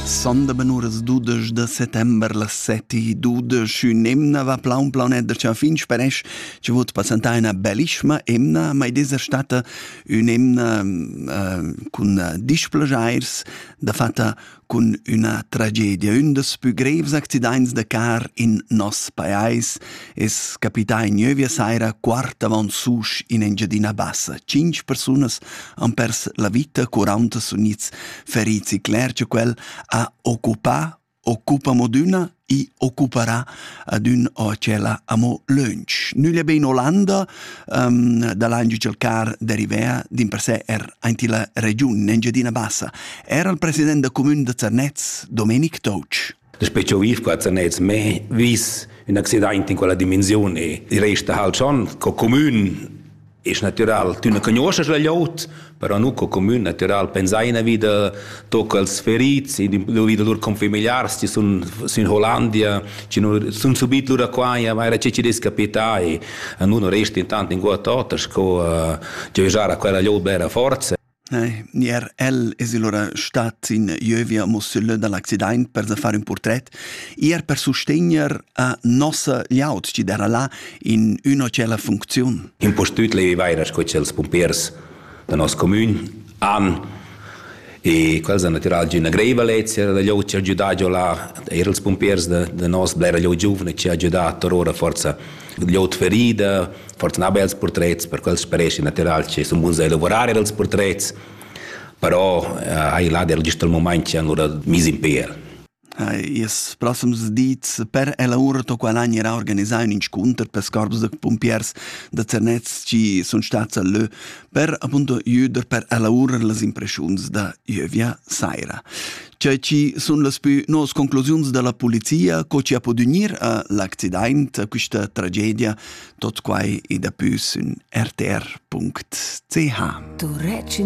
Sonda benuras dudas de settember las 7:12 un emna va plaun eder cha fin speresch ci vot passanta una bellissima emna, ma ed è stata un emna con displegairs da fatta con una tragedia. Un des più greves accidents de car in nos paese es capità in Jövia Saira quarta avant sus in Engiadina Bassa. 5 personas han pers la vita, 40 sunits ferits. I cler che quel a occupa moduna i occuparà ad un o cella amo lunch. Nullia ben Olanda dall'angio cel car derivea din per sé anti la regione in Engiadina Bassa. Era il presidente del comune de Zernez, Domenic Touch. Der Specioviv qua Zernez me vis un accidente in quella dimensione e resta halt schon co comune ist natural. Tu ne conosces la llot, però nu co comune natural. Pensai na vida tocca als ferits, e vida lur con familiars, ci sun in Hollandia, ci sun subit lur aquaia, ma era ci discapitai, e nu no resti intanto in gua totas, co giocare quella llot bera forza. Ier el es allora stat in Jövia Mosselle dall'accident per fare un portret. Ier per sostegner a nossa gliaut, ci dera là in una cella funzione. In postut levi vairas co cels pompiers da nos comune an e quels a natural una greva lezia da gliaut ci aggiudaggio là era els pompiers da nos blera gliaut giovane ci aggiudato ora forza gliaut ferida forza na bels portrets per quels speresci natural ci sun buns a lavorare els portrets però ai là del giusto il momento ci hanno mis in per. Is prossims dits per ella ora to quell'anno era organizzare un incontro per scorpos de pompiers de Zernez ci sono stati lì per appunto aiutare per ella ora le impressioni da Jövia Saira. Cioè ci sono le più nos conclusioni della polizia che ci ha potuto unire all'accidente, a questa tragedia, tot quai e da più su rtr.ch.